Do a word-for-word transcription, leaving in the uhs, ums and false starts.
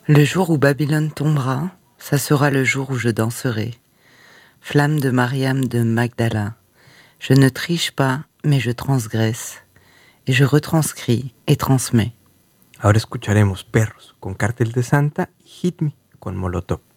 Le jour où Babylone tombera, ça sera le jour où je danserai. Flamme de Mariam de Magdala. Je ne triche pas, mais je transgresse. Et je retranscris et transmets. Ahora escucharemos Perros con Cartel de Santa y Hit Me con Molotov.